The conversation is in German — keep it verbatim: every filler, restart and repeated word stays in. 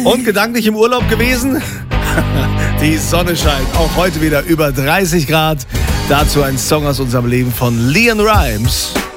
Und gedanklich im Urlaub gewesen? Die Sonne scheint, auch heute wieder über dreißig Grad. Dazu ein Song aus unserem Leben von Leon Rimes.